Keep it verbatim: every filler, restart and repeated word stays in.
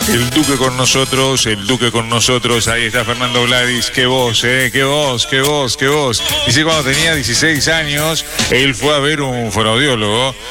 El Duque con nosotros, el Duque con nosotros, ahí está Fernando Gladys, qué voz, eh, qué voz, qué voz, qué voz. Dice cuando tenía dieciséis años, él fue a ver un fonoaudiólogo